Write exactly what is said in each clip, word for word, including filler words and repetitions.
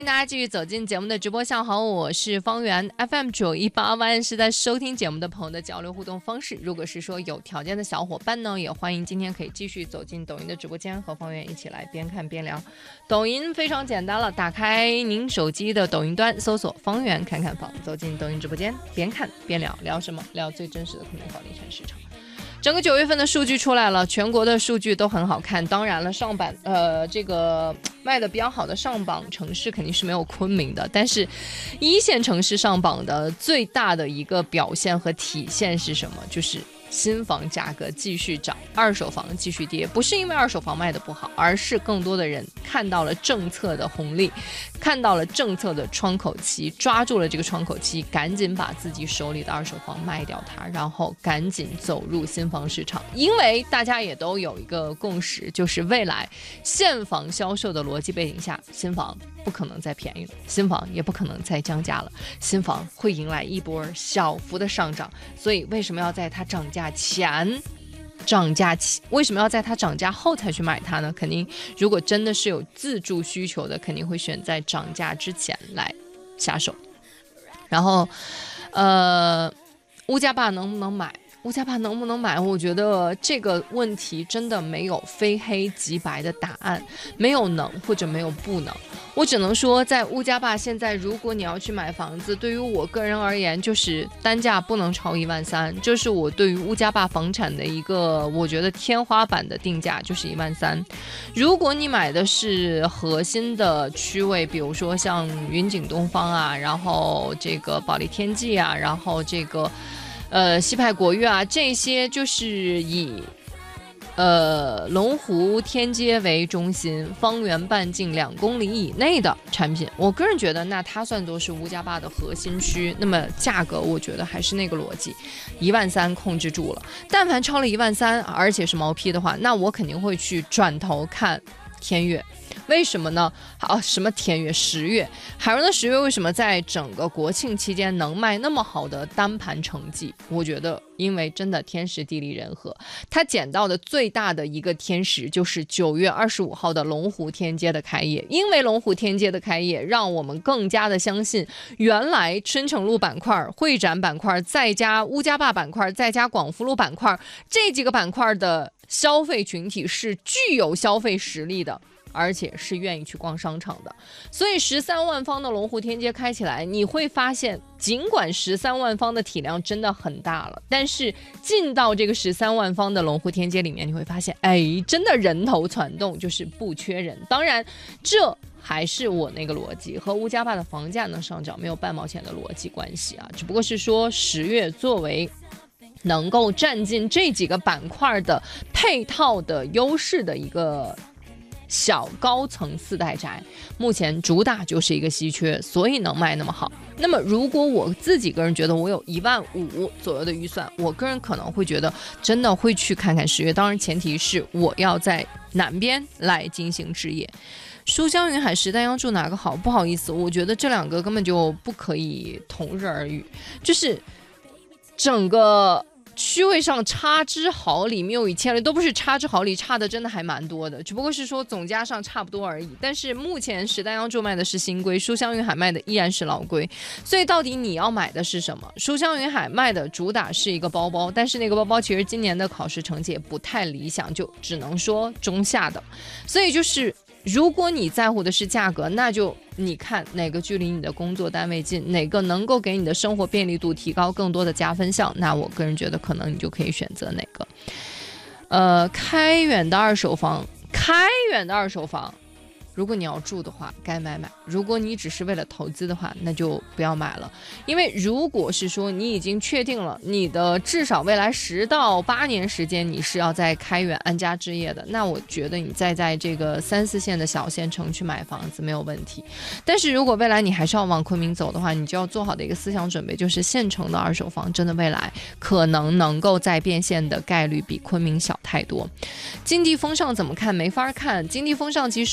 大家继续走进节目的直播项，好，我是方圆 F M 九一八万是在收听节目的朋友的交流互动方式。如果是说有条件的小伙伴呢，也欢迎今天可以继续走进抖音的直播间，和方圆一起来边看边聊。抖音非常简单了，打开您手机的抖音端，搜索方圆看看房，走进抖音直播间，边看边聊。聊什么？聊最真实的昆明房地产市场。整个九月份的数据出来了，全国的数据都很好看。当然了，上榜呃这个卖的比较好的上榜城市肯定是没有昆明的，但是一线城市上榜的最大的一个表现和体现是什么？就是新房价格继续涨，二手房继续跌，不是因为二手房卖的不好，而是更多的人看到了政策的红利，看到了政策的窗口期，抓住了这个窗口期，赶紧把自己手里的二手房卖掉它，然后赶紧走入新房市场。因为大家也都有一个共识，就是未来现房销售的逻辑背景下，新房不可能再便宜了，新房也不可能再降价了，新房会迎来一波小幅的上涨。所以为什么要在它涨价前涨价期，为什么要在它涨价后才去买它呢？肯定如果真的是有自住需求的，肯定会选在涨价之前来下手。然后呃，物价霸能不能买？物价霸能不能买？我觉得这个问题真的没有非黑即白的答案，没有能或者没有不能。我只能说，在物价霸现在，如果你要去买房子，对于我个人而言，就是单价不能超一万三，这是我对于物价霸房产的一个我觉得天花板的定价，就是一万三。如果你买的是核心的区位，比如说像云景东方啊，然后这个保利天际啊，然后这个呃西派国悦啊，这些就是以呃，龙湖天街为中心，方圆半径两公里以内的产品，我个人觉得，那它算作是物价霸的核心区。那么价格，我觉得还是那个逻辑，一万三控制住了。但凡超了一万三，而且是毛坯的话，那我肯定会去转头看天悦。为什么呢？好，什么天悦、十月，海润的十月为什么在整个国庆期间能卖那么好的单盘成绩？我觉得，因为真的天时地利人和，他捡到的最大的一个天时就是九月二十五号的龙湖天街的开业。因为龙湖天街的开业，让我们更加的相信，原来春城路板块、会展板块，再加物价霸板块，再加广福路板块，这几个板块的消费群体是具有消费实力的。而且是愿意去逛商场的，所以十三万方的龙湖天街开起来，你会发现，尽管十三万方的体量真的很大了，但是进到这个十三万方的龙湖天街里面，你会发现，哎，真的人头攒动，就是不缺人。当然，这还是我那个逻辑，和物价霸的房价能上涨没有半毛钱的逻辑关系啊，只不过是说十月作为能够占尽这几个板块的配套的优势的一个小高层四代宅，目前主打就是一个稀缺，所以能卖那么好。那么如果我自己个人觉得我有一万五左右的预算，我个人可能会觉得真的会去看看十月，当然前提是我要在南边来进行置业。书香云海、时代央住哪个好？不好意思，我觉得这两个根本就不可以同日而语，就是整个区位上差之毫厘，谬以千里，都不是差之毫厘，差的真的还蛮多的，只不过是说总价上差不多而已。但是目前时代央住卖的是新规，书香云海卖的依然是老规，所以到底你要买的是什么？书香云海卖的主打是一个包包，但是那个包包其实今年的考试成绩也不太理想，就只能说中下的。所以就是如果你在乎的是价格，那就你看哪个距离你的工作单位近，哪个能够给你的生活便利度提高更多的加分项，那我个人觉得可能你就可以选择哪个。呃，开远的二手房，开远的二手房，如果你要住的话，该买买；如果你只是为了投资的话，那就不要买了。因为如果是说你已经确定了你的至少未来十到八年时间你是要在开远安家置业的，那我觉得你再在这个三四线的小县城去买房子没有问题。但是如果未来你还是要往昆明走的话，你就要做好的一个思想准备，就是县城的二手房真的未来可能能够再变现的概率比昆明小太多。金地风尚怎么看？没法看。金地风尚其实我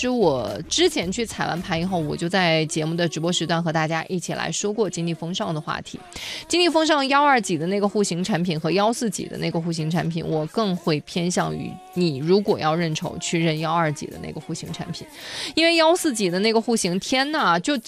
我之前去踩完盘以后，我就在节目的直播时段和大家一起来说过金立风尚的话题。金立风尚幺二几的那个户型产品和幺四几的那个户型产品，我更会偏向于你如果要认筹去认幺二几的那个户型产品，因为幺四几的那个户型，天呐，就